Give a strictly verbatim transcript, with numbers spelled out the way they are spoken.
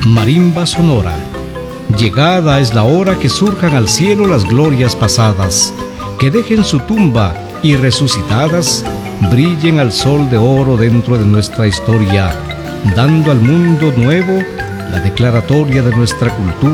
Marimba sonora. Llegada es la hora que surjan al cielo las glorias pasadas, que dejen su tumba y resucitadas, brillen al sol de oro dentro de nuestra historia, dando al mundo nuevo la declaratoria de nuestra cultura